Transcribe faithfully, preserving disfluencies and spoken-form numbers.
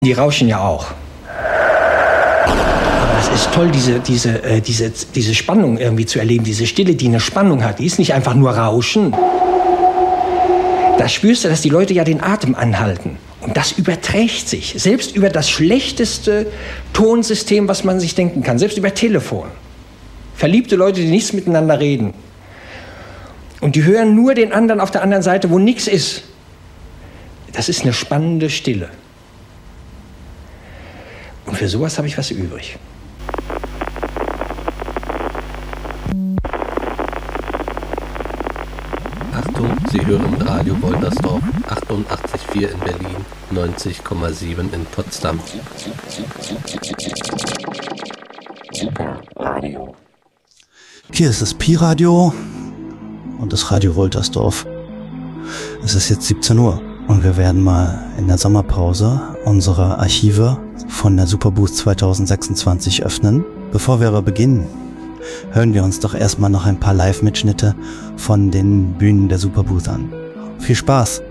Die rauschen ja auch. Aber es ist toll, diese, diese, äh, diese, diese Spannung irgendwie zu erleben, diese Stille, die eine Spannung hat. Die ist nicht einfach nur Rauschen. Da spürst du, dass die Leute ja den Atem anhalten. Und das überträgt sich. Selbst über das schlechteste Tonsystem, was man sich denken kann. Selbst über Telefon. Verliebte Leute, die nichts miteinander reden. Und die hören nur den anderen auf der anderen Seite, wo nichts ist. Das ist eine spannende Stille. Und für sowas habe ich was übrig. Achtung, Sie hören Radio Woltersdorf, achtundachtzig Komma vier in Berlin, neunzig Komma sieben in Potsdam. Super Radio. Hier ist das Pi-Radio und das Radio Woltersdorf. Es ist jetzt siebzehn Uhr und wir werden mal in der Sommerpause unsere Archive von der Superboost zwanzig sechsundzwanzig öffnen. Bevor wir aber beginnen, hören wir uns doch erstmal noch ein paar Live-Mitschnitte von den Bühnen der Superboost an. Viel Spaß!